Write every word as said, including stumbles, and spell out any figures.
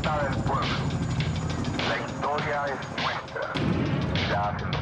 libertad del pueblo. La historia es nuestra y la hacen